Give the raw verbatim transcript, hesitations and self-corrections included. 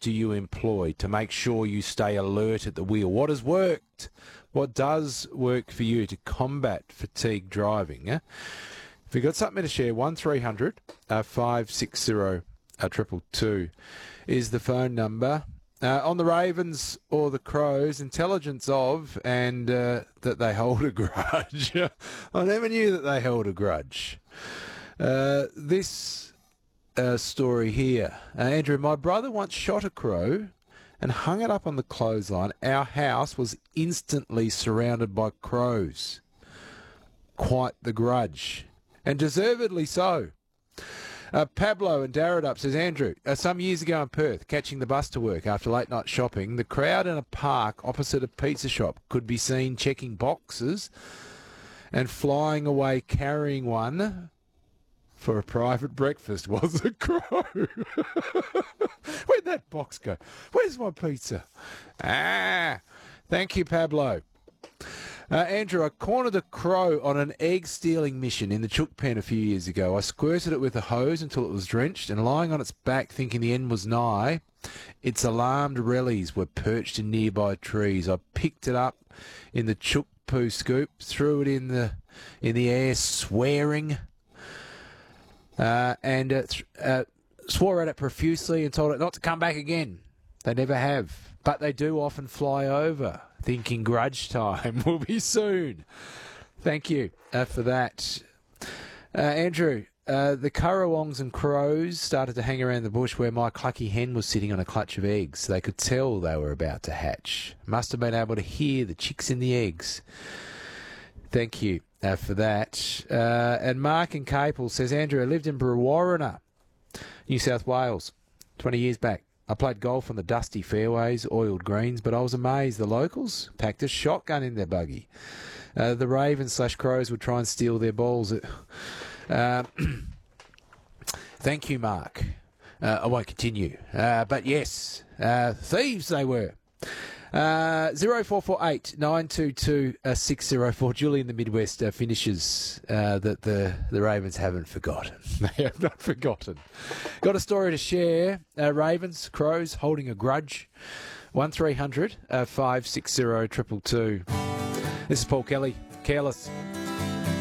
do you employ to make sure you stay alert at the wheel? What has worked? What does work for you to combat fatigue driving? Eh? If you've got something to share, one three hundred five six zero two two is the phone number. Uh, on the Ravens or the Crows, intelligence of, and uh, that they hold a grudge. I never knew that they held a grudge. Uh, this uh, story here. Uh, Andrew, my brother once shot a crow and hung it up on the clothesline. Our house was instantly surrounded by crows. Quite the grudge. And deservedly so. Uh, Pablo and Darradup says, Andrew, uh, some years ago in Perth, catching the bus to work after late night shopping, the crowd in a park opposite a pizza shop could be seen checking boxes and flying away carrying one for a private breakfast. Was a crow. Where'd that box go? Where's my pizza? Ah, thank you, Pablo. Uh, Andrew, I cornered a crow on an egg-stealing mission in the chook pen a few years ago. I squirted it with a hose until it was drenched, and lying on its back thinking the end was nigh, its alarmed rellies were perched in nearby trees. I picked it up in the chook poo scoop, threw it in the in the air, swearing, uh, and uh, th- uh, swore at it profusely and told it not to come back again. They never have, but they do often fly over, thinking grudge time will be soon. Thank you uh, for that. Uh, Andrew, uh, the currawongs and crows started to hang around the bush where my clucky hen was sitting on a clutch of eggs. They could tell they were about to hatch. Must have been able to hear the chicks in the eggs. Thank you uh, for that. Uh, and Mark in Capel says, Andrew, I lived in Brewarrina, New South Wales, twenty years back. I played golf on the dusty fairways, oiled greens, but I was amazed the locals packed a shotgun in their buggy. Uh, the Ravens slash Crows would try and steal their balls. Uh, thank you, Mark. Uh, I won't continue. Uh, but yes, uh, thieves they were. Uh, zero four four eight nine two two six zero four. Julie in the Midwest uh, finishes uh, that the, the Ravens haven't forgotten. They have not forgotten. Got a story to share. Uh, Ravens, Crows holding a grudge. one three hundred five six zero two two. This is Paul Kelly. Careless.